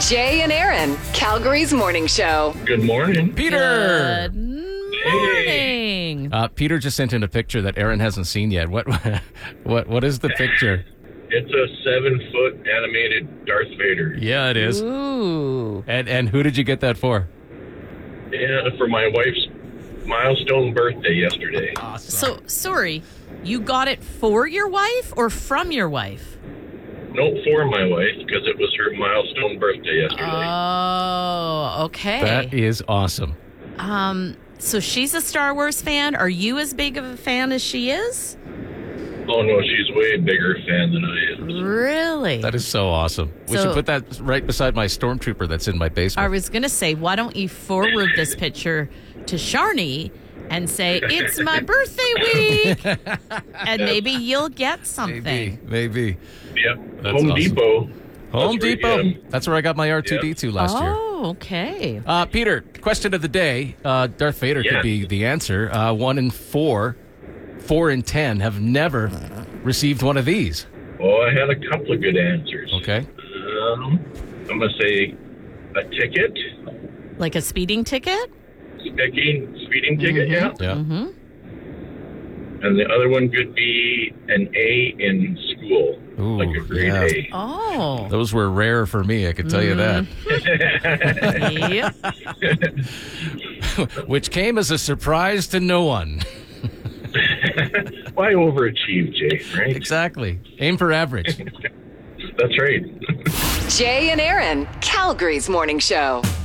Jay and Aaron, Calgary's morning show. Good morning. Peter. Good morning. Peter just sent in a picture that Aaron hasn't seen yet. What is the picture? It's a 7-foot animated Darth Vader. Yeah, it is. Ooh. And who did you get that for? Yeah, for my wife's milestone birthday yesterday. So, sorry, you got it for your wife or from your wife? No, for my wife, because it was her milestone birthday yesterday. Oh, okay. That is awesome. So she's a Star Wars fan. Are you as big of a fan as she is? Oh, no, she's way bigger fan than I am. Really? That is so awesome. We So- should put that right beside my Stormtrooper that's in my basement. I was going to say, why don't you forward this picture to Sharni and say, it's my birthday week, and maybe you'll get something. Maybe. Yep. That's Home awesome. Depot. Home That's where you Depot. get 'em. That's where I got my R2D2 last year. Oh, okay. Peter, question of the day. Darth Vader Yeah. could be the answer. 1 in 4, 4 in 10 have never received one of these. Oh, I had a couple of good answers. Okay. I'm going to say a ticket. Like a speeding ticket? Speeding ticket, yeah. Yeah. Mm-hmm. And the other one could be an A in school, Ooh, like a grade yeah. A. Oh. Those were rare for me, I can tell you that. Yep. Which came as a surprise to no one. Why overachieve, Jay, right? Exactly. Aim for average. That's right. Jay and Aaron, Calgary's morning show.